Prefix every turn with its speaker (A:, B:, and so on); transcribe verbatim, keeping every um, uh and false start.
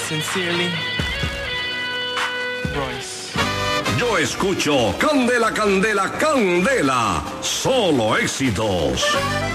A: Sincerely, Royce.
B: Yo escucho Candela, Candela, Candela. Solo éxitos.